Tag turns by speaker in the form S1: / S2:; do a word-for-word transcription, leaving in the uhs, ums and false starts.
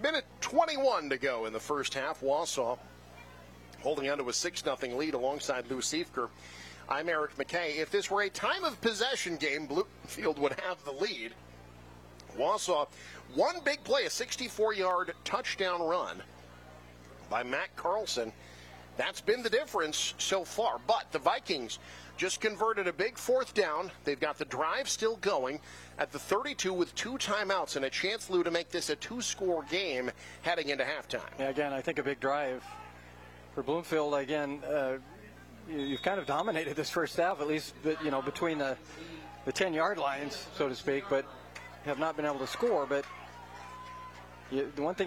S1: minute twenty-one to go in the first half. Wausau holding on to a six nothing lead alongside Lou Siefker. I'm Eric McKay. If this were a time of possession game, Bloomfield would have the lead. Wausau, one big play, a sixty-four yard touchdown run by Matt Carlson. That's been the difference so far. But the Vikings just converted a big fourth down. They've got the drive still going at the thirty-two with two timeouts and a chance, Lou, to make this a two-score game heading into halftime.
S2: Yeah, again, I think a big drive for Bloomfield. Again, uh, you, you've kind of dominated this first half, at least you know between the the ten-yard lines, so to speak, but have not been able to score. But you, the one thing